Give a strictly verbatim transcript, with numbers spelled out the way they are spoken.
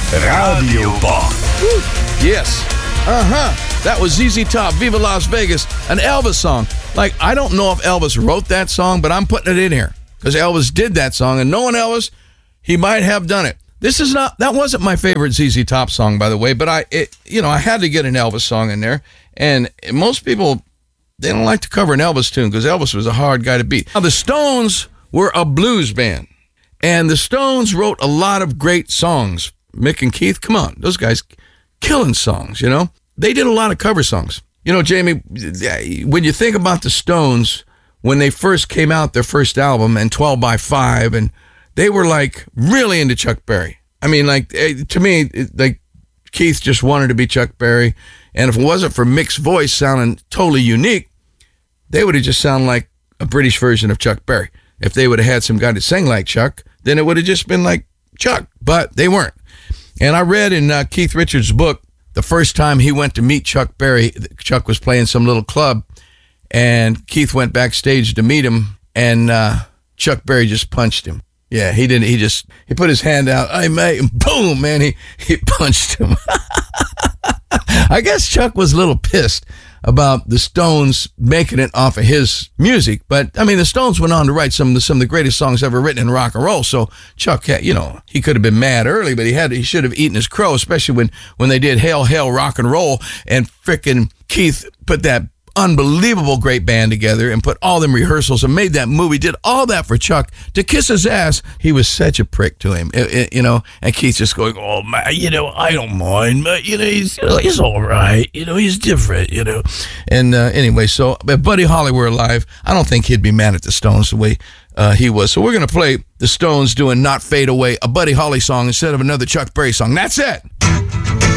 Radio Bob. Yes. Uh-huh. That was Z Z Top, Viva Las Vegas, an Elvis song. Like, I don't know if Elvis wrote that song, but I'm putting it in here because Elvis did that song, and knowing Elvis, he might have done it. This is not, that wasn't my favorite Z Z Top song, by the way, but I, it, you know, I had to get an Elvis song in there, and most people, they don't like to cover an Elvis tune because Elvis was a hard guy to beat. Now, the Stones were a blues band, and the Stones wrote a lot of great songs. Mick and Keith, come on, those guys killing songs, you know? They did a lot of cover songs. You know, Jamie, when you think about the Stones, when they first came out, their first album, and twelve by five, and they were like really into Chuck Berry. I mean, like, to me, like, Keith just wanted to be Chuck Berry, and if it wasn't for Mick's voice sounding totally unique, they would have just sounded like a British version of Chuck Berry. If they would have had some guy that sang like Chuck, then it would have just been like Chuck, but they weren't. And I read in uh, Keith Richards' book, the first time he went to meet Chuck Berry, Chuck was playing some little club, and Keith went backstage to meet him, and uh, Chuck Berry just punched him. Yeah, he didn't, he just, he put his hand out, hey, mate, and boom, man, he, he punched him. I guess Chuck was a little pissed about the Stones making it off of his music, but I mean, the Stones went on to write some of the, some of the greatest songs ever written in rock and roll. So Chuck, had, you know, he could have been mad early, but he had he should have eaten his crow, especially when when they did Hail Hail Rock and Roll, and frickin' Keith put that unbelievable great band together and put all them rehearsals and made that movie, did all that for Chuck to kiss his ass. He was such a prick to him, it, it, you know, and Keith just going, oh man, you know, I don't mind, but you know, he's, you know, he's all right, you know, he's different, you know. And uh, anyway, so if Buddy Holly were alive, I don't think he'd be mad at the Stones the way uh, he was. So we're going to play the Stones doing Not Fade Away, a Buddy Holly song instead of another Chuck Berry song. That's it.